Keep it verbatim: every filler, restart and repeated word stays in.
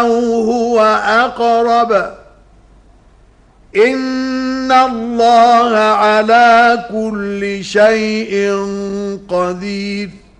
هو أقرب إن الله على كل شيء قدير.